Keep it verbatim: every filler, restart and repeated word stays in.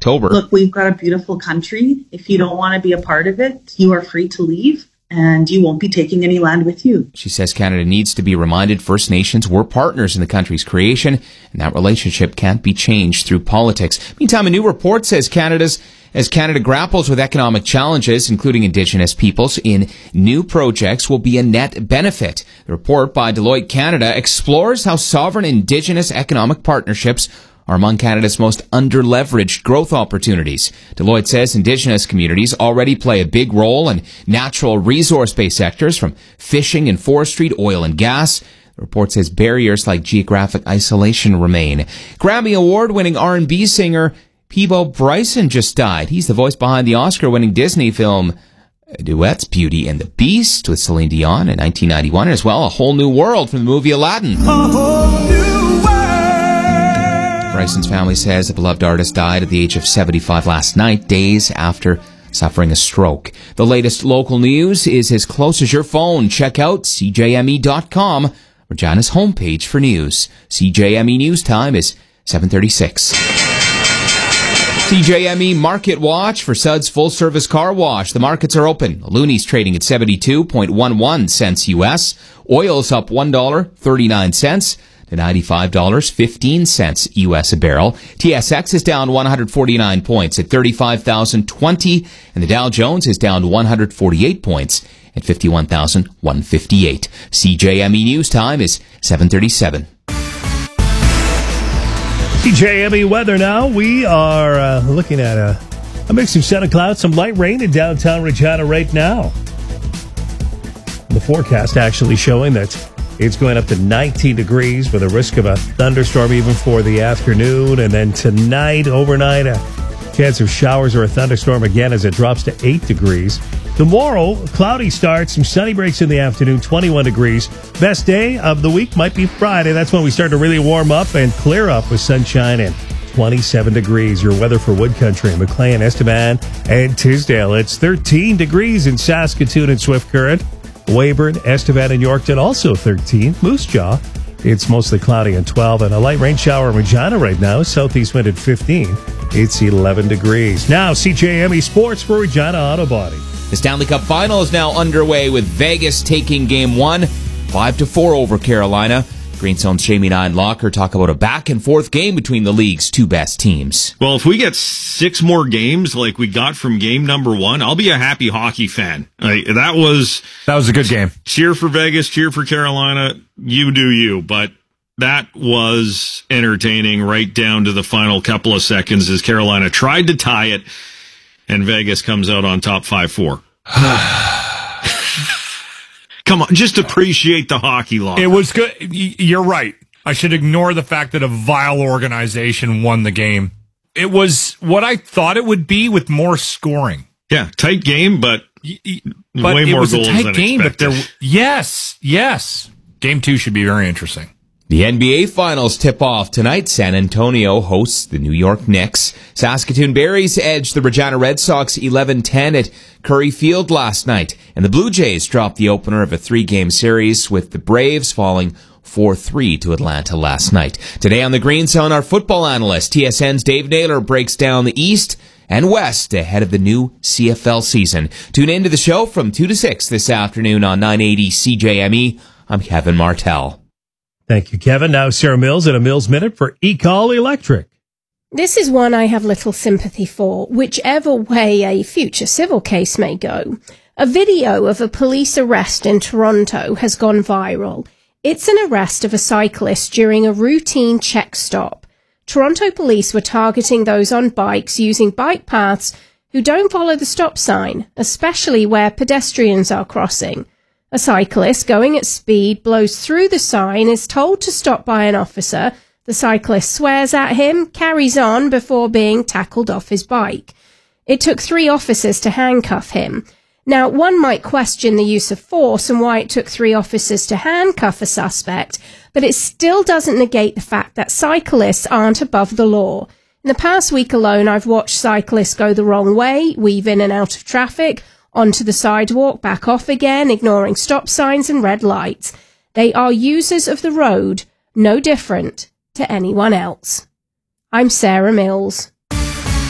October. Look, we've got a beautiful country. If you don't want to be a part of it, you are free to leave, and you won't be taking any land with you. She says Canada needs to be reminded First Nations were partners in the country's creation, and that relationship can't be changed through politics. Meantime, a new report says Canada's As Canada grapples with economic challenges, including Indigenous peoples, in new projects will be a net benefit. The report by Deloitte Canada explores how sovereign Indigenous economic partnerships are among Canada's most under-leveraged growth opportunities. Deloitte says Indigenous communities already play a big role in natural resource-based sectors, from fishing and forestry to oil and gas. The report says barriers like geographic isolation remain. Grammy Award-winning R and B singer Peabo Bryson just died. He's the voice behind the Oscar-winning Disney film duets Beauty and the Beast with Celine Dion in nineteen ninety-one, as well A Whole New World from the movie Aladdin. A whole new world. Bryson's family says the beloved artist died at the age of seventy-five last night, days after suffering a stroke. The latest local news is as close as your phone. Check out C J M E dot com, Regina's homepage for news. C J M E News Time is seven thirty-six. C J M E Market Watch for Suds Full Service Car Wash. The markets are open. Looney's trading at seventy-two point one one cents U S. Oil's up one dollar and thirty-nine cents to ninety-five dollars and fifteen cents U S a barrel. T S X is down one hundred forty-nine points at thirty-five thousand twenty, and the Dow Jones is down one hundred forty-eight points at fifty-one thousand one hundred fifty-eight. C J M E News Time is seven thirty-seven. C J M E weather now. We are uh, looking at a, a mix of sun and clouds, some light rain in downtown Regina right now. The forecast actually showing that it's going up to nineteen degrees with a risk of a thunderstorm even for the afternoon. And then tonight, overnight, a chance of showers or a thunderstorm again as it drops to eight degrees. Tomorrow, cloudy start, some sunny breaks in the afternoon, twenty-one degrees. Best day of the week might be Friday. That's when we start to really warm up and clear up with sunshine and twenty-seven degrees. Your weather for Wood Country, McLean, Estevan, and Tisdale. It's thirteen degrees in Saskatoon and Swift Current. Weyburn, Estevan, and Yorkton also thirteen. Moose Jaw, it's mostly cloudy and twelve. And a light rain shower in Regina right now. Southeast wind at fifteen. It's eleven degrees. Now, C J M E Sports for Regina Auto Body. The Stanley Cup Final is now underway with Vegas taking Game one, five to four over Carolina. Green Zone's Jamie Locker talk about a back-and-forth game between the league's two best teams. Well, if we get six more games like we got from game number one, I'll be a happy hockey fan. Like, that was that was a good game. Cheer for Vegas, cheer for Carolina. You do you, but that was entertaining right down to the final couple of seconds as Carolina tried to tie it, and Vegas comes out on top five four. Come on, just appreciate the hockey law. It was good. You're right. I should ignore the fact that a vile organization won the game. It was what I thought it would be with more scoring. Yeah, tight game, but, but way it more was goals a tight than game, expected. But there, yes, yes. Game two should be very interesting. The N B A Finals tip off tonight. San Antonio hosts the New York Knicks. Saskatoon Berries edged the Regina Red Sox eleven ten at Curry Field last night. And the Blue Jays dropped the opener of a three-game series with the Braves falling four three to Atlanta last night. Today on the Green Zone, our football analyst, T S N's Dave Naylor, breaks down the East and West ahead of the new C F L season. Tune in to the show from two to six this afternoon on nine eighty C J M E. I'm Kevin Martell. Thank you, Kevin. Now Sarah Mills at a Mills Minute for E-Call Electric. This is one I have little sympathy for, whichever way a future civil case may go. A video of a police arrest in Toronto has gone viral. It's an arrest of a cyclist during a routine check stop. Toronto police were targeting those on bikes using bike paths who don't follow the stop sign, especially where pedestrians are crossing. A cyclist going at speed blows through the sign, is told to stop by an officer. The cyclist swears at him, carries on before being tackled off his bike. It took three officers to handcuff him. Now, one might question the use of force and why it took three officers to handcuff a suspect, but it still doesn't negate the fact that cyclists aren't above the law. In the past week alone, I've watched cyclists go the wrong way, weave in and out of traffic, onto the sidewalk, back off again, ignoring stop signs and red lights. They are users of the road, no different to anyone else. I'm Sarah Mills.